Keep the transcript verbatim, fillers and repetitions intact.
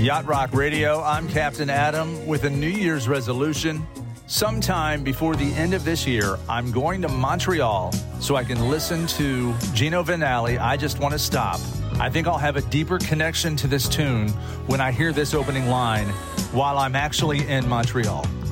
Yacht Rock Radio, I'm Captain Adam with a New Year's resolution. Sometime before the end of this year, I'm going to Montreal so I can listen to Gino Vanelli, I Just Want to Stop. I think I'll have a deeper connection to this tune when I hear this opening line while I'm actually in Montreal.